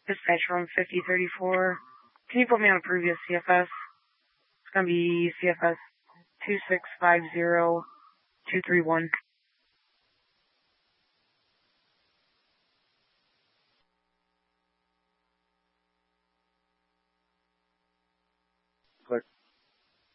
Dispatch room 5034. Can you put me on a previous CFS? It's going to be CFS 2650231.